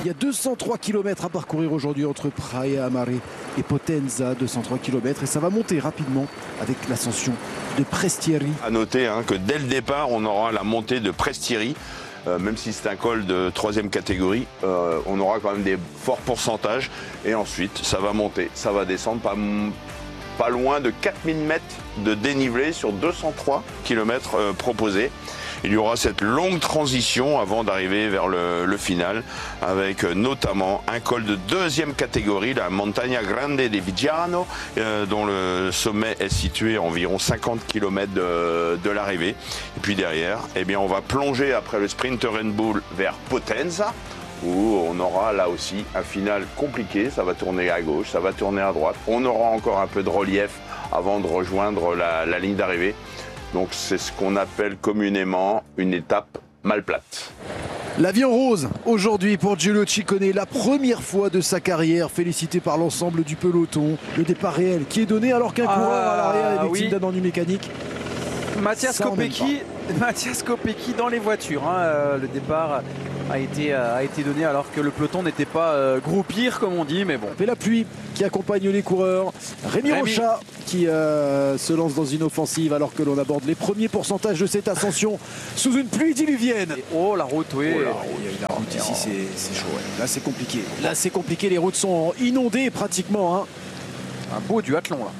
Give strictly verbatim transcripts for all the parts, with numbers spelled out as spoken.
Il y a deux cent trois kilomètres à parcourir aujourd'hui entre Praia Amare et Potenza, deux cent trois kilomètres, et ça va monter rapidement avec l'ascension de Prestieri. À noter hein, que dès le départ, on aura la montée de Prestieri. Euh, même si c'est un col de troisième catégorie, euh, on aura quand même des forts pourcentages. Et ensuite, ça va monter, ça va descendre pas, pas loin de quatre mille mètres de dénivelé sur deux cent trois kilomètres euh, proposés. Il y aura cette longue transition avant d'arriver vers le, le final, avec euh, notamment un col de deuxième catégorie, la Montagna Grande di Viggiano, euh, dont le sommet est situé à environ cinquante kilomètres de, de l'arrivée. Et puis derrière, eh bien, on va plonger après le Sprint Red Bull vers Potenza, où on aura là aussi un final compliqué. Ça va tourner à gauche, ça va tourner à droite. On aura encore un peu de relief avant de rejoindre la, la ligne d'arrivée. Donc c'est ce qu'on appelle communément une étape mal plate. L'avion rose aujourd'hui pour Giulio Ciccone, la première fois de sa carrière, félicité par l'ensemble du peloton. Le départ réel qui est donné alors qu'un ah, coureur à l'arrière est victime oui. d'un ennui mécanique. Mathias Kopecky, Mathias Kopecky dans les voitures. Hein. Euh, le départ a été, euh, a été donné alors que le peloton n'était pas euh, groupir comme on dit, mais bon. Et la pluie qui accompagne les coureurs. Rémi, Rémi. Rocha qui euh, se lance dans une offensive alors que l'on aborde les premiers pourcentages de cette ascension sous une pluie diluvienne. Et oh la route, oui. Oh, la route, la route ici c'est chaud. Ouais. Là c'est compliqué. Là c'est compliqué. Les routes sont inondées pratiquement. Hein. Un beau duathlon là.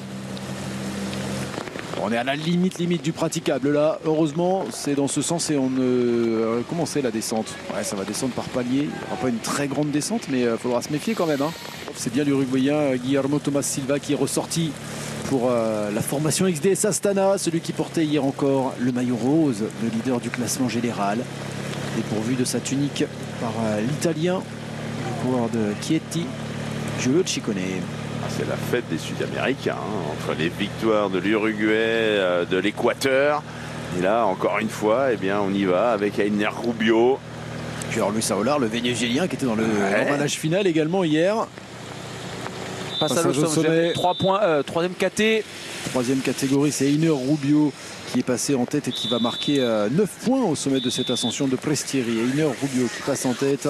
On est à la limite limite du praticable là. Heureusement c'est dans ce sens et on ne... Euh, comment c'est la descente? Ouais, ça va descendre par palier. Il n'y aura pas une très grande descente mais il euh, faudra se méfier quand même. Hein. C'est bien l'Uruguayen Guillermo Thomas Silva qui est ressorti pour euh, la formation X D S Astana, celui qui portait hier encore le maillot rose, le leader du classement général, dépourvu de sa tunique par euh, l'Italien, le coureur de Chieti, Giulio Ciccone. C'est la fête des Sud-Américains, hein, entre les victoires de l'Uruguay, euh, de l'Équateur. Et là, encore une fois, eh bien, on y va avec Einer Rubio. Puis alors Luis Aular, le Vénézuélien qui était dans le ouais. final également hier. Passage au sommet. trois points, euh, troisième caté. Troisième catégorie, c'est Einer Rubio qui est passé en tête et qui va marquer euh, neuf points au sommet de cette ascension de Prestieri. Einer Rubio qui passe en tête.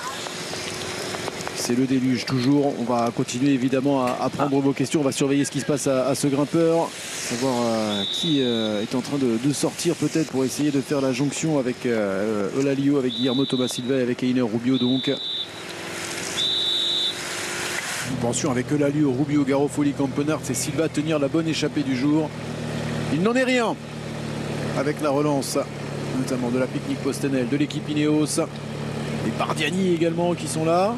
C'est le déluge toujours. On va continuer évidemment à, à prendre ah. vos questions. On va surveiller ce qui se passe à, à ce grimpeur. Savoir euh, qui euh, est en train de, de sortir peut-être pour essayer de faire la jonction avec euh, Eulalio, avec Guillermo Thomas Silva et avec Einer Rubio donc. Attention avec Eulalio, Rubio, Garofoli, Campenard, c'est Silva à tenir la bonne échappée du jour. Il n'en est rien avec la relance notamment de la Picnic Postenel, de l'équipe Ineos. Les Bardiani également qui sont là.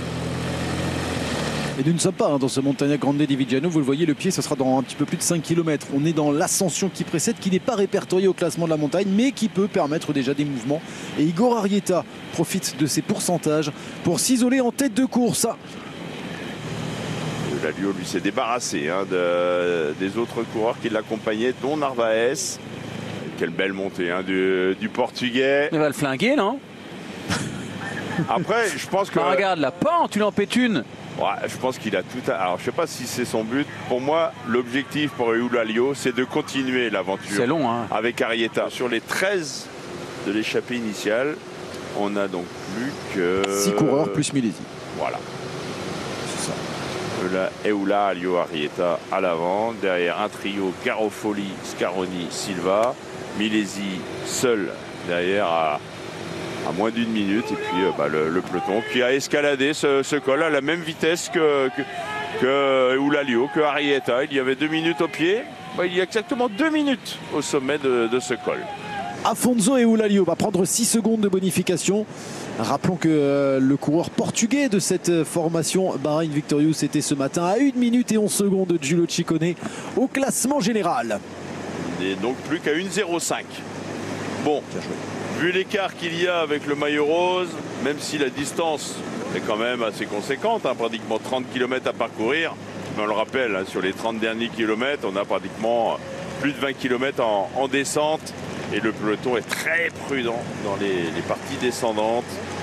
Et nous ne sommes pas hein, dans ce Montagna Grande di Viggiano, vous le voyez, le pied, ce sera dans un petit peu plus de cinq kilomètres. On est dans l'ascension qui précède, qui n'est pas répertoriée au classement de la montagne, mais qui peut permettre déjà des mouvements. Et Igor Arrieta profite de ses pourcentages pour s'isoler en tête de course. Eulalio, lui, s'est débarrassé hein, de, des autres coureurs qui l'accompagnaient, dont Narvaez. Quelle belle montée hein, du, du Portugais. Il va le flinguer, non? Après, je pense que... Bah, regarde la pente, tu l'en pètes une. Ouais, je pense qu'il a tout à... Alors, je sais pas si c'est son but. Pour moi, l'objectif pour Eulalio, c'est de continuer l'aventure. C'est long, hein. Avec Arrieta. Sur les treize de l'échappée initiale, on a donc plus que... six coureurs plus Milesi. Voilà. C'est ça. Eulalio, Arrieta à l'avant. Derrière, un trio Garofoli, Scaroni, Silva. Milesi seul derrière à... à moins d'une minute, et puis euh, bah, le, le peloton qui a escaladé ce, ce col à la même vitesse que, que, que Eulalio, que Arrieta. Il y avait deux minutes au pied, bah, il y a exactement deux minutes au sommet de, de ce col. Afonso et Eulalio va prendre six secondes de bonification. Rappelons que euh, le coureur portugais de cette formation, Bahrain Victorious, était ce matin à une minute et onze secondes de Giulio Ciccone au classement général. Il n'est donc plus qu'à une zéro cinq. Bon. Vu l'écart qu'il y a avec le maillot rose, même si la distance est quand même assez conséquente, hein, pratiquement trente kilomètres à parcourir, mais on le rappelle, hein, sur les trente derniers kilomètres, on a pratiquement plus de vingt kilomètres en, en descente, et le peloton est très prudent dans les, les parties descendantes.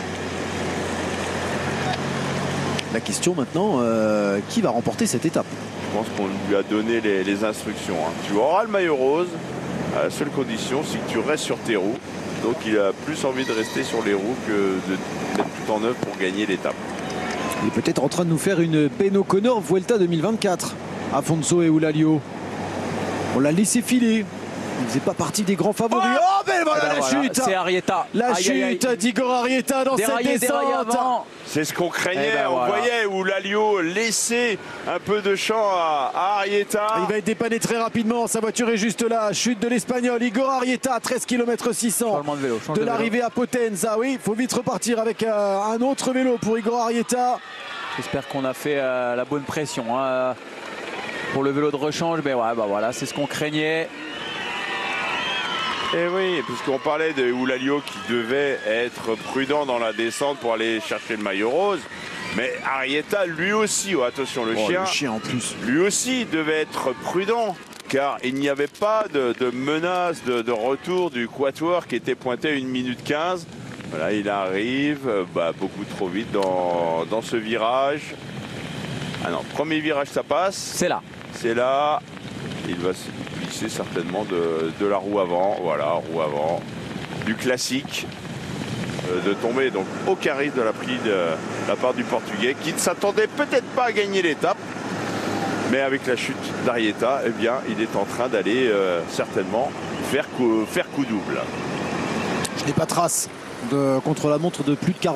La question maintenant, euh, qui va remporter cette étape? Je pense qu'on lui a donné les, les instructions. Hein. Tu auras le maillot rose, à la seule condition, c'est que tu restes sur tes roues. Donc il a plus envie de rester sur les roues que de mettre tout en œuvre pour gagner l'étape. Il est peut-être en train de nous faire une Ben O'Connor Vuelta deux mille vingt-quatre. Afonso et Eulalio. On l'a laissé filer. Il ne faisait pas partie des grands favoris. Oh, oh mais voilà ben la voilà, chute. C'est Arieta. La aïe, chute d'Igor Arieta dans déraillé, cette descente. C'est ce qu'on craignait. Eh ben On voilà. voyait où Lalio laissait un peu de champ à, à Arieta. Il va être dépanné très rapidement. Sa voiture est juste là. Chute de l'Espagnol. Igor Arieta, treize kilomètres six cents. Changement de vélo. change De vélo. l'arrivée à Potenza. Oui, il faut vite repartir avec euh, un autre vélo pour Igor Arieta. J'espère qu'on a fait euh, la bonne pression hein, pour le vélo de rechange. Mais ouais, bah voilà, c'est ce qu'on craignait. Et oui, puisqu'on parlait de Eulalio qui devait être prudent dans la descente pour aller chercher le maillot rose. Mais Arieta, lui aussi, oh, attention, le Oh, chien, le chien en plus. lui aussi devait être prudent. Car il n'y avait pas de, de menace de, de retour du quatuor qui était pointé à une minute quinze. Voilà, il arrive euh, bah, beaucoup trop vite dans, dans ce virage. Ah non, premier virage, ça passe. C'est là. C'est là. Il va se glisser certainement de, de la roue avant. Voilà, roue avant. Du classique. Euh, de tomber donc aucun risque de la prise de, de la part du Portugais qui ne s'attendait peut-être pas à gagner l'étape. Mais avec la chute d'Arieta, eh bien, il est en train d'aller euh, certainement faire coup, faire coup double. Je n'ai pas trace de contre-la-montre de plus de quarante.